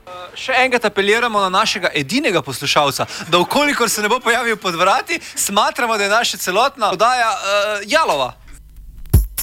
Še enkrat apeliramo na našega edinega poslušalca, da vkolikor se ne bo pojavil pod vrati, smatramo, da je naša celotna oddaja jalova.